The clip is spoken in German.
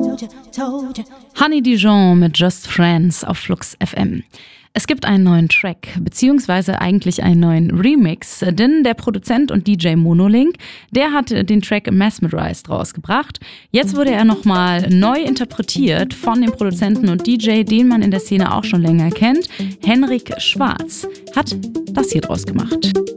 Honey Dijon mit Just Friends auf Flux FM. Es gibt einen neuen Track, beziehungsweise eigentlich einen neuen Remix, denn der Produzent und DJ Monolink, der hat den Track Mesmerized rausgebracht. Jetzt wurde er nochmal neu interpretiert von dem Produzenten und DJ, den man in der Szene auch schon länger kennt. Henrik Schwarz hat das hier draus gemacht.